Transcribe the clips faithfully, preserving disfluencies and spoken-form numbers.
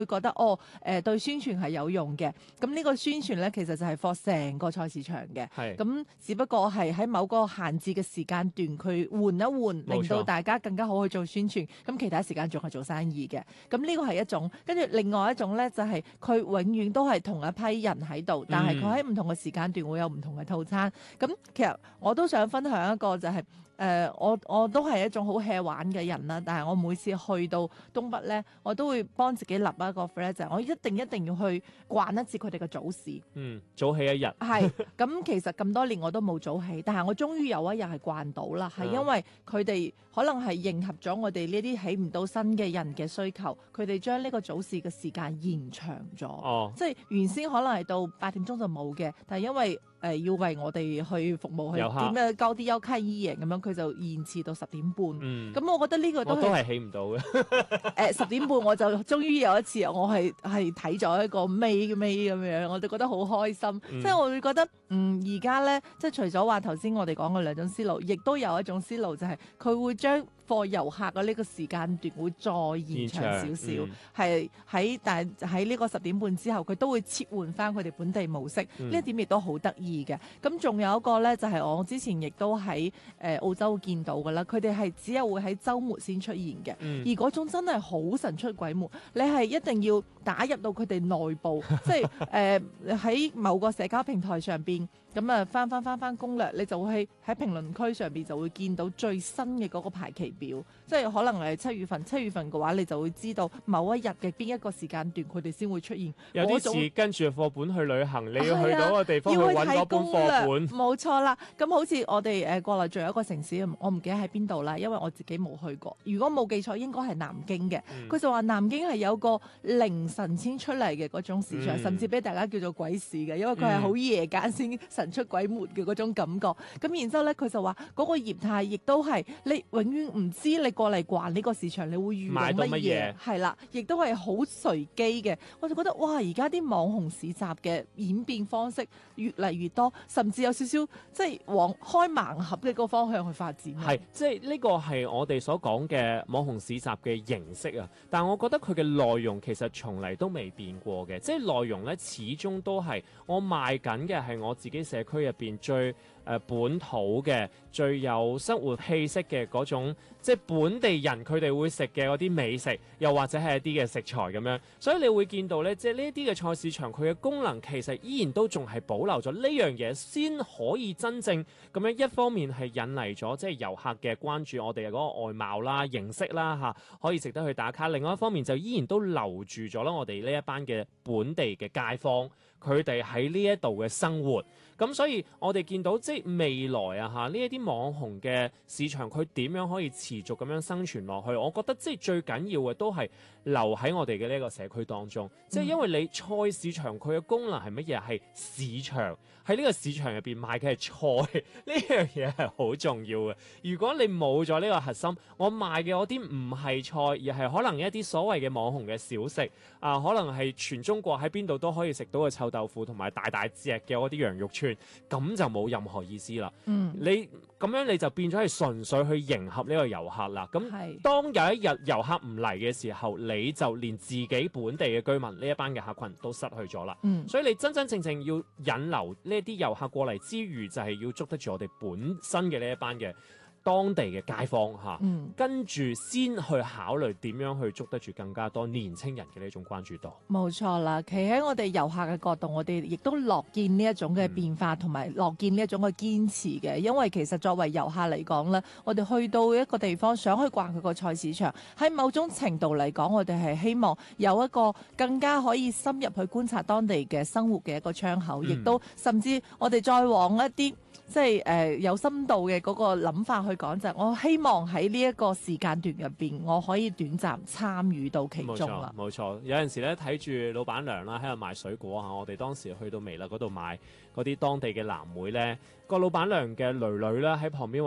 會覺得哦，誒、呃、對宣傳係有用嘅。咁呢個宣傳咧，其實就係 for 成個賽事場嘅。 係咁只不過係喺某個限制嘅時間段，佢換一換，令到大家更加好去做宣傳。咁其他時間仲係做生意嘅。咁呢個係一種，跟住另外一種咧，就係、是、佢永遠都係同一批人喺度，但係佢喺唔同嘅時間段會有唔同嘅套餐。咁、嗯、其實我都想分享一個就係、是。誒、呃，我我都係一種好 hea 玩嘅人啦，但係我每次去到東北咧，我都會幫自己立一個 flag，就係我一定一定要去逛一次佢哋嘅早市。 嗯，早起一日。 係，咁其實咁多年我都冇早起，但係我終於有一日係逛到啦，係因為佢哋可能係迎合咗我哋呢啲起唔到身嘅人嘅需求，佢哋將呢個早市嘅時間延長咗。 哦， 即係原先可能係到八點鐘就冇嘅，但係因為誒、呃、要為我哋去服務，去點樣交啲休卡醫營咁樣，佢就延遲到十點半。咁、嗯、我覺得呢個都我都係起唔到嘅。 誒十點半我就終於有一次，我係係睇咗一個尾尾咁樣，我就覺得好開心。嗯、即係我會覺得，嗯而家咧，即係除咗話頭先我哋講嘅兩種思路，亦都有一種思路就係佢會將貨遊客嘅呢個時間段會再延長少少，係喺、嗯、但係喺呢個十點半之後，佢都會切換翻佢哋本地模式。呢、嗯、一點亦都好得意嘅。咁仲有一個咧，就係、是、我之前亦都喺誒、呃、澳洲見到嘅啦。佢哋係只有會喺週末先出現嘅，嗯、而嗰種真係好神出鬼沒，你係一定要打入到佢哋內部，即係誒喺某個社交平台上邊。咁啊，翻翻翻翻攻略，你就會喺評論區上邊就會見到最新嘅嗰個排期表，即係可能係七月份，七月份嘅話，你就會知道某一日嘅邊一個時間段佢哋先會出現。 有啲似跟住課本去旅行，你要去到個地方去揾嗰本課本。 冇錯啦，咁好似我哋誒國內仲有一個城市，我唔記得喺邊度啦，因為我自己冇去過。如果冇記錯，應該係南京嘅。佢、嗯、就話南京係有個凌晨先出嚟嘅嗰種市場，嗯、甚至俾大家叫做鬼市嘅，因為佢係好夜間先。神出鬼沒嘅嗰種感覺，咁然之後咧，佢就話嗰個業態亦都係你永遠唔知你過嚟逛呢個市場，你會遇到乜嘢，係啦，亦都係好隨機嘅。我就覺得哇，而家啲網紅市集嘅演變方式越嚟越多，甚至有少少即係往開盲盒嘅個方向去發展。 係，即係呢個係我哋所講嘅網紅市集嘅形式啊。但係我覺得佢嘅內容其實從嚟都未變過嘅，即係內容咧始終都係我賣緊嘅係我自己社區入邊最誒、呃、本土嘅、最有生活氣息嘅嗰種，即係本地人佢哋會食嘅嗰啲美食，又或者係一啲嘅食材咁樣。所以你會見到咧，即係呢一啲嘅菜市場，佢嘅功能其實依然都仲係保留咗呢樣嘢，先可以真正咁樣一方面係引嚟咗即係遊客嘅關注，我哋嘅嗰個外貌啦、形式啦嚇，可以值得去打卡。另外一方面就依然都留住咗啦，我哋呢一班嘅本地嘅街坊，佢哋喺呢一度嘅生活。咁所以我哋見到即係未來啊嚇，呢一啲網紅嘅市場，佢點樣可以持續咁樣生存落去？我覺得即係最緊要嘅都係留喺我哋嘅呢一個社區當中。即係、嗯、因為你菜市場佢嘅功能係乜嘢？係市場，喺呢個市場入邊賣嘅係菜，呢樣嘢係好重要嘅。如果你冇咗呢個核心，我賣嘅嗰啲唔係菜，而係可能一啲所謂嘅網紅嘅小食啊、呃，可能係全中國喺邊度都可以食到嘅臭豆腐同埋大大隻嘅嗰啲羊肉串。咁就冇任何意思啦。嗯，你咁樣你就變咗係純粹去迎合呢個遊客啦。咁當有一日遊客唔嚟嘅時候，你就連自己本地嘅居民呢一班嘅客群都失去咗啦。嗯，所以你真真正正要引流呢一啲遊客過嚟之餘，就係要捉得住我哋本身嘅呢一班嘅當地嘅街坊嚇，嗯、跟住先去考慮點樣去捉得住更加多年青人嘅呢種關注度。 冇錯啦，企喺我哋遊客嘅角度，我哋亦都樂見呢一種嘅變化，同埋、嗯、樂見呢一種嘅堅持嘅。因為其實作為遊客嚟講咧，我哋去到一個地方想去逛佢個菜市場，喺某種程度嚟講，我哋係希望有一個更加可以深入去觀察當地嘅生活嘅一個窗口，亦、嗯、都甚至我哋再往一啲。即係誒、呃、有深度嘅嗰個諗法去講，就係我希望喺呢一個時間段入邊，我可以短暫參與到其中啦。 冇錯，冇錯。有陣時咧睇住老闆娘啦喺度賣水果嚇，我哋當時去到微辣嗰度買嗰啲當地嘅藍莓咧，個老闆娘嘅囡囡咧喺旁邊話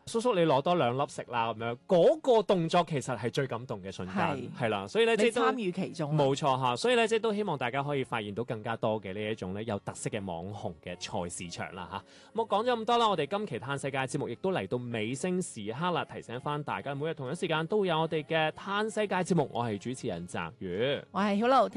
叔叔你攞多兩粒食啦咁樣，嗰、個動作其實係最感動嘅瞬間， 係係啦，所以咧即係都你參與其中， 冇錯嚇，所以咧即係都希望大家可以發現到更加多嘅呢一種咧有特色嘅網紅嘅菜市場啦嚇。咁我講咗咁多啦，我哋今期嘆世界節目亦都嚟到尾聲時刻啦，提醒翻大家每日同一時間都會有我哋嘅嘆世界節目，我係主持人澤宇， 我係曉露。